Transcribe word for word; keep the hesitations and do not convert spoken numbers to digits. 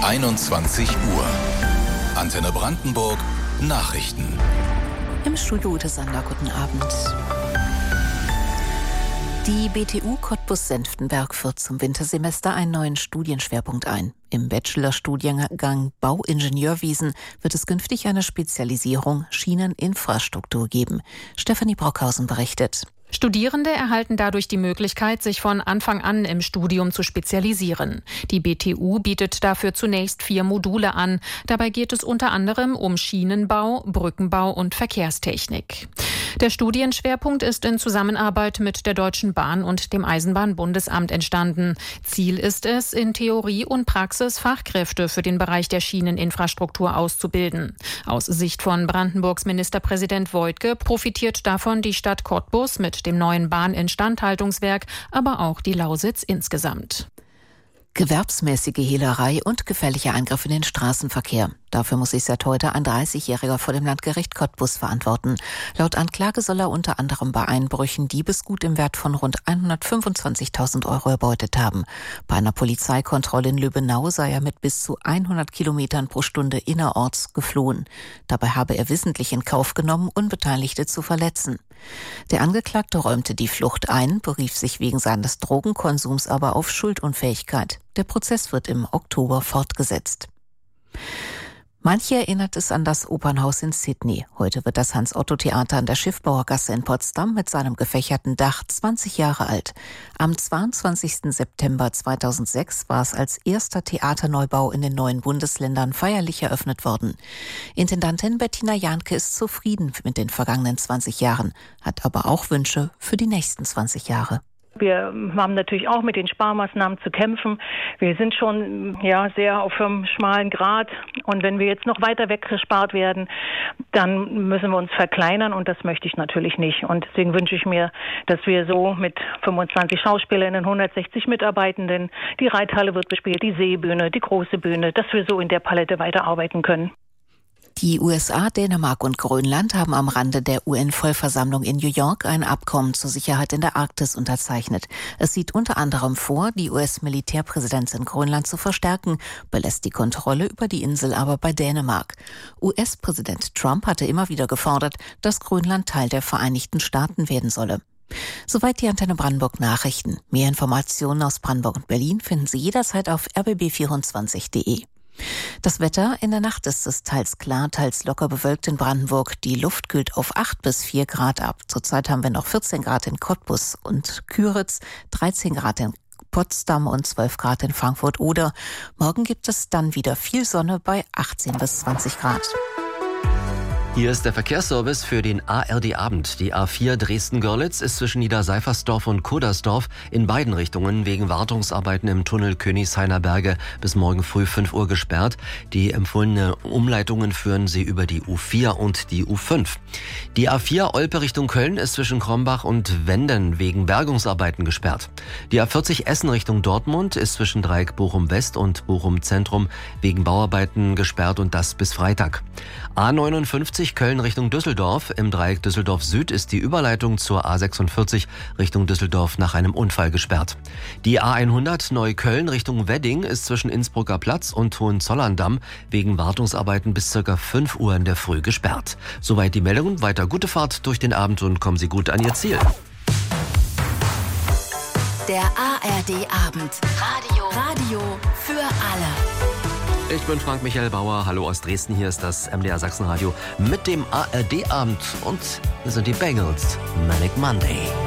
einundzwanzig Uhr. Antenne Brandenburg Nachrichten. Im Studio Ute Sander, guten Abend. Die B T U Cottbus-Senftenberg führt zum Wintersemester einen neuen Studienschwerpunkt ein. Im Bachelorstudiengang Bauingenieurwesen wird es künftig eine Spezialisierung Schieneninfrastruktur geben. Stefanie Brockhausen berichtet. Studierende erhalten dadurch die Möglichkeit, sich von Anfang an im Studium zu spezialisieren. Die B T U bietet dafür zunächst vier Module an. Dabei geht es unter anderem um Schienenbau, Brückenbau und Verkehrstechnik. Der Studienschwerpunkt ist in Zusammenarbeit mit der Deutschen Bahn und dem Eisenbahnbundesamt entstanden. Ziel ist es, in Theorie und Praxis Fachkräfte für den Bereich der Schieneninfrastruktur auszubilden. Aus Sicht von Brandenburgs Ministerpräsident Woidke profitiert davon die Stadt Cottbus mit dem neuen Bahninstandhaltungswerk, aber auch die Lausitz insgesamt. Gewerbsmäßige Hehlerei und gefährlicher Eingriff in den Straßenverkehr. Dafür muss sich seit heute ein dreißigjähriger vor dem Landgericht Cottbus verantworten. Laut Anklage soll er unter anderem bei Einbrüchen Diebesgut im Wert von rund hundertfünfundzwanzigtausend Euro erbeutet haben. Bei einer Polizeikontrolle in Löbenau sei er mit bis zu hundert Kilometern pro Stunde innerorts geflohen. Dabei habe er wissentlich in Kauf genommen, Unbeteiligte zu verletzen. Der Angeklagte räumte die Flucht ein, berief sich wegen seines Drogenkonsums aber auf Schuldunfähigkeit. Der Prozess wird im Oktober fortgesetzt. Manche erinnert es an das Opernhaus in Sydney. Heute wird das Hans-Otto-Theater an der Schiffbauergasse in Potsdam mit seinem gefächerten Dach zwanzig Jahre alt. Am zweiundzwanzigsten September zweitausendsechs war es als erster Theaterneubau in den neuen Bundesländern feierlich eröffnet worden. Intendantin Bettina Jahnke ist zufrieden mit den vergangenen zwanzig Jahren, hat aber auch Wünsche für die nächsten zwanzig Jahre. Wir haben natürlich auch mit den Sparmaßnahmen zu kämpfen. Wir sind schon ja sehr auf einem schmalen Grat. Und wenn wir jetzt noch weiter weggespart werden, dann müssen wir uns verkleinern. Und das möchte ich natürlich nicht. Und deswegen wünsche ich mir, dass wir so mit fünfundzwanzig Schauspielerinnen, hundertsechzig Mitarbeitenden, die Reithalle wird bespielt, die Seebühne, die große Bühne, dass wir so in der Palette weiterarbeiten können. Die U S A, Dänemark und Grönland haben am Rande der U N-Vollversammlung in New York ein Abkommen zur Sicherheit in der Arktis unterzeichnet. Es sieht unter anderem vor, die U S-Militärpräsenz in Grönland zu verstärken, belässt die Kontrolle über die Insel aber bei Dänemark. U S-Präsident Trump hatte immer wieder gefordert, dass Grönland Teil der Vereinigten Staaten werden solle. Soweit die Antenne Brandenburg Nachrichten. Mehr Informationen aus Brandenburg und Berlin finden Sie jederzeit auf r b b vierundzwanzig punkt d e. Das Wetter: In der Nacht ist es teils klar, teils locker bewölkt in Brandenburg. Die Luft kühlt auf acht bis vier Grad ab. Zurzeit haben wir noch vierzehn Grad in Cottbus und Küritz, dreizehn Grad in Potsdam und zwölf Grad in Frankfurt-Oder. Morgen gibt es dann wieder viel Sonne bei achtzehn bis zwanzig Grad. Hier ist der Verkehrsservice für den A R D-Abend. Die A vier Dresden-Görlitz ist zwischen Niederseifersdorf und Kodersdorf in beiden Richtungen wegen Wartungsarbeiten im Tunnel Königshainer Berge bis morgen früh fünf Uhr gesperrt. Die empfohlene Umleitungen führen sie über die U vier und die U fünf. Die A vier Olpe Richtung Köln ist zwischen Krombach und Wenden wegen Bergungsarbeiten gesperrt. Die A vierzig Essen Richtung Dortmund ist zwischen Dreieck Bochum West und Bochum Zentrum wegen Bauarbeiten gesperrt und das bis Freitag. A neunundfünfzig Köln Richtung Düsseldorf. Im Dreieck Düsseldorf Süd ist die Überleitung zur A sechsundvierzig Richtung Düsseldorf nach einem Unfall gesperrt. Die A hundert Neukölln Richtung Wedding ist zwischen Innsbrucker Platz und Hohenzollern-Damm wegen Wartungsarbeiten bis ca. fünf Uhr in der Früh gesperrt. Soweit die Meldung. Weiter gute Fahrt durch den Abend und kommen Sie gut an Ihr Ziel. Der A R D-Abend. Radio. Radio für alle. Ich bin Frank-Michael Bauer. Hallo aus Dresden. Hier ist das M D R Sachsenradio mit dem A R D-Abend. Und wir sind die Bengals. Manic Monday.